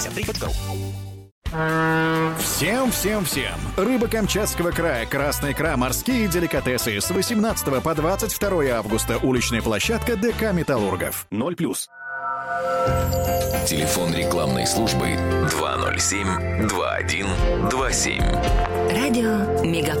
Всем! Рыба Камчатского края, красная икра, морские деликатесы с 18 по 22 августа. Уличная площадка ДК «Металлургов». 0+. Телефон рекламной службы 207-2127. Радио Мегаполис.